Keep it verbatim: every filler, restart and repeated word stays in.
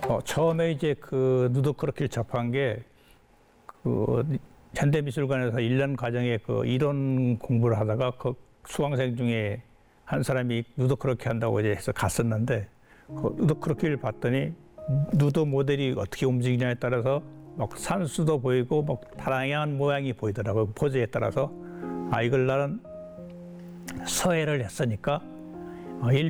어, 처음에 이제 그 누드 크로키를 접한 게 그 현대미술관에서 일 년 과정에 그 이론 공부를 하다가 그 수강생 중에 한 사람이 누드 크로키 한다고 이제 해서 갔었는데 그 누드 크로키를 봤더니 누드 모델이 어떻게 움직이냐에 따라서 막 산수도 보이고 막 다양한 모양이 보이더라고요. 포즈에 따라서 아 이걸 나는 서예를 했으니까 어,